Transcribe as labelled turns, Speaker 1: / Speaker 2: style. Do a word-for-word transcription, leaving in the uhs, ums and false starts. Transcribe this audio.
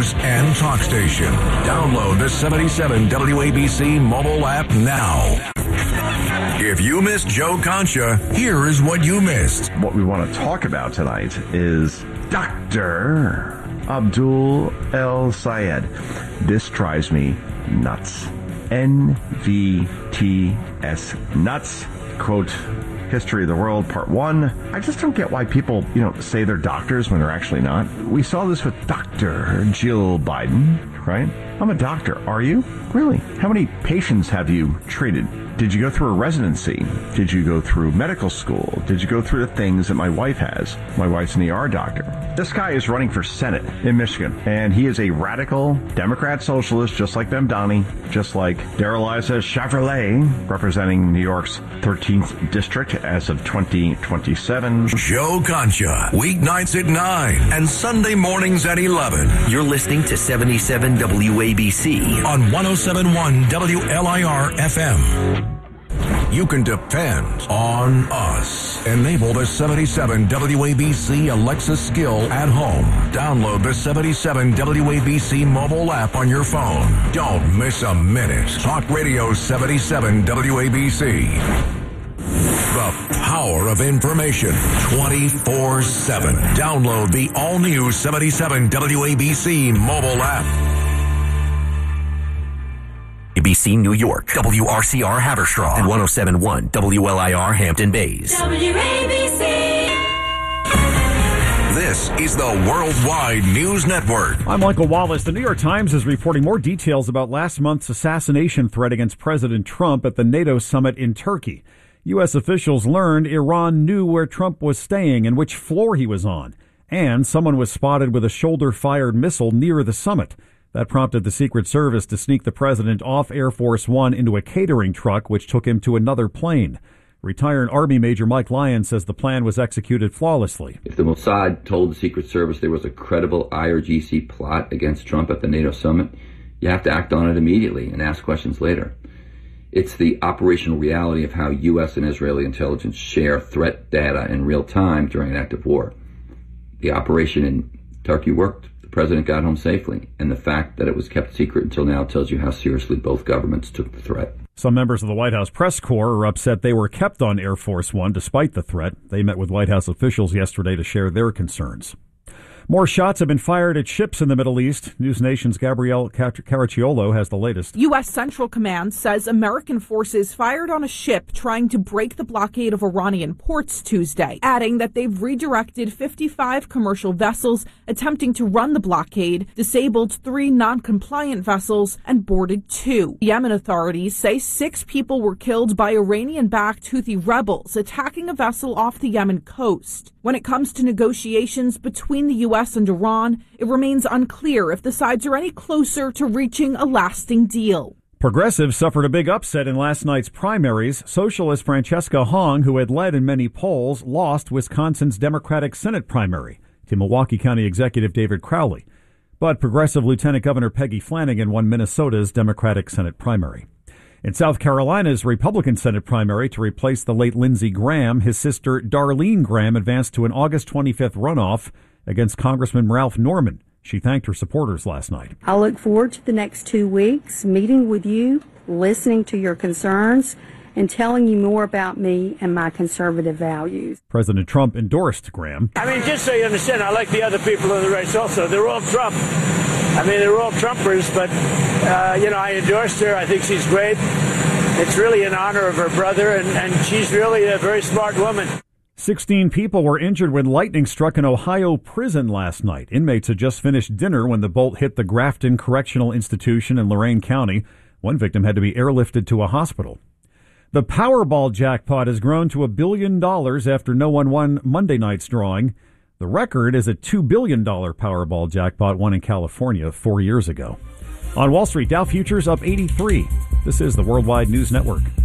Speaker 1: news and talk station. Download the seventy-seven W A B C mobile app now. If you missed Joe Concha, here is what you missed.
Speaker 2: What we want to talk about tonight is Doctor Abdul El-Sayed. This drives me nuts. N V T S nuts. Quote, History of the World, Part one. I just don't get why people, you know, say they're doctors when they're actually not. We saw this with Doctor Jill Biden, right? I'm a doctor. Are you? Really? How many patients have you treated? Did you go through a residency? Did you go through medical school? Did you go through the things that my wife has? My wife's an E R doctor. This guy is running for Senate in Michigan, and he is a radical Democrat socialist, just like Mamdani, just like Darrell-Issa Chevrolet, representing New York's thirteenth district as of twenty twenty-seven.
Speaker 1: Joe Concha, weeknights at nine and Sunday mornings at eleven.
Speaker 3: You're listening to seventy-seven W A B C
Speaker 1: on one oh seven point one W L I R F M. You can depend on us. Enable the seventy-seven W A B C Alexa skill at home. Download the seventy-seven W A B C mobile app on your phone. Don't miss a minute. Talk Radio seventy-seven W A B C. The power of information twenty-four seven. Download the all-new seventy-seven W A B C mobile app.
Speaker 3: A B C New York, W R C R Haverstraw, and one oh seven point one W L I R Hampton Bays.
Speaker 4: W A B C.
Speaker 1: This is the Worldwide News Network.
Speaker 5: I'm Michael Wallace. The New York Times is reporting more details about last month's assassination threat against President Trump at the NATO summit in Turkey. U S officials learned Iran knew where Trump was staying and which floor he was on, and someone was spotted with a shoulder-fired missile near the summit. That prompted the Secret Service to sneak the president off Air Force One into a catering truck, which took him to another plane. Retired Army Major Mike Lyons says the plan was executed flawlessly.
Speaker 6: If the Mossad told the Secret Service there was a credible I R G C plot against Trump at the NATO summit, you have to act on it immediately and ask questions later. It's the operational reality of how U S and Israeli intelligence share threat data in real time during an active war. The operation in Turkey worked. The president got home safely, and the fact that it was kept secret until now tells you how seriously both governments took the threat.
Speaker 5: Some members of the White House press corps are upset they were kept on Air Force One despite the threat. They met with White House officials yesterday to share their concerns. More shots have been fired at ships in the Middle East. News Nation's Gabrielle Caracciolo has the latest.
Speaker 7: U S. Central Command says American forces fired on a ship trying to break the blockade of Iranian ports Tuesday, adding that they've redirected fifty-five commercial vessels attempting to run the blockade, disabled three non-compliant vessels, and boarded two. Yemen authorities say six people were killed by Iranian-backed Houthi rebels attacking a vessel off the Yemen coast. When it comes to negotiations between the U S and Iran, it remains unclear if the sides are any closer to reaching a lasting deal.
Speaker 5: Progressives suffered a big upset in last night's primaries. Socialist Francesca Hong, who had led in many polls, lost Wisconsin's Democratic Senate primary to Milwaukee County Executive David Crowley. But Progressive Lieutenant Governor Peggy Flanagan won Minnesota's Democratic Senate primary. In South Carolina's Republican Senate primary to replace the late Lindsey Graham, his sister Darlene Graham advanced to an August twenty-fifth runoff against Congressman Ralph Norman. She thanked her supporters last night.
Speaker 8: I look forward to the next two weeks, meeting with you, listening to your concerns, and telling you more about me and my conservative values.
Speaker 5: President Trump endorsed Graham.
Speaker 9: I mean, just so you understand, I like the other people in the race also. They're all Trump. I mean, they're all Trumpers, but, uh, you know, I endorsed her. I think she's great. It's really in honor of her brother, and, and she's really a very smart woman.
Speaker 5: Sixteen people were injured when lightning struck an Ohio prison last night. Inmates had just finished dinner when the bolt hit the Grafton Correctional Institution in Lorain County. One victim had to be airlifted to a hospital. The Powerball jackpot has grown to a billion dollars after no one won Monday night's drawing. The record is a two billion dollars Powerball jackpot won in California four years ago. On Wall Street, Dow futures up eighty-three. This is the Worldwide News Network.